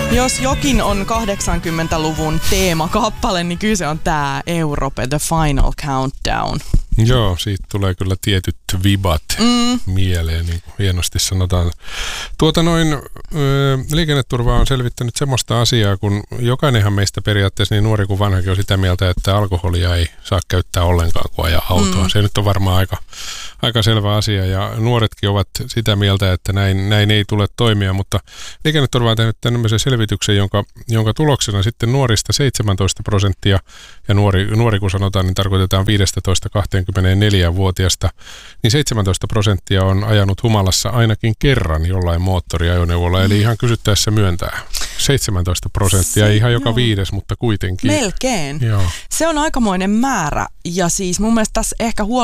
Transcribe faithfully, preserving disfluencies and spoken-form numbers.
Jos jokin on kahdeksankymmentäluvun teemakappale, niin kyllä se on tää Europe, The Final Countdown. Joo, siitä tulee kyllä tietyt vibat mm. mieleen, niin kuin hienosti sanotaan. Tuota noin, ö, liikenneturva on selvittänyt semmoista asiaa, kun jokainenhan meistä periaatteessa niin nuori kuin vanhakin on sitä mieltä, että alkoholia ei saa käyttää ollenkaan, kun ajaa autoa. Mm. Se nyt on varmaan aika, aika selvä asia, ja nuoretkin ovat sitä mieltä, että näin, näin ei tule toimia, mutta liikenneturva on tehnyt tämmöisen selvityksen, jonka, jonka tuloksena sitten nuorista seitsemäntoista prosenttia, ja nuori, nuori kun sanotaan, niin tarkoitetaan viisitoista kaksikymmentäneljä-vuotiaasta, niin seitsemäntoista prosenttia on ajanut humalassa ainakin kerran jollain moottoriajoneuvolla, eli ihan kysyttäessä myöntää. seitsemäntoista prosenttia, se, ihan joka joo. viides, mutta kuitenkin. Melkein. Joo. Se on aikamoinen määrä, ja siis mun mielestä tässä ehkä huoli